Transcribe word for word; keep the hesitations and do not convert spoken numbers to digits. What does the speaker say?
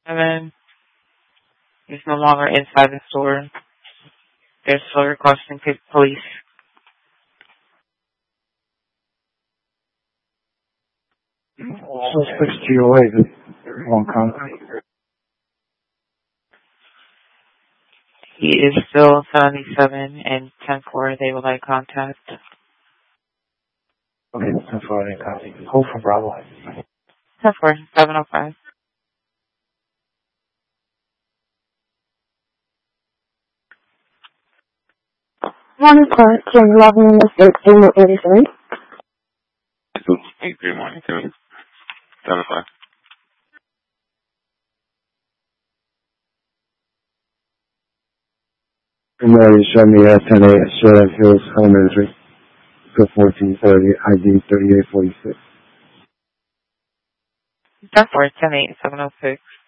seven is no longer inside the store. They're still requesting police. Suspect's G O A, Hong Kong. He is still seventy-seven and ten four. They would like contact. Okay, ten four, I copy. Hold for Bravo. ten four, seven oh five. Morning, Clark. Jim Loving, Estate, Amo eighty-three. Good morning, Timmy. seven five. Good morning, show me at ten A, Sherland Hills Elementary. Good fourteen thirty, I D thirty-eight forty-six. ten four, ten eight, seven oh six.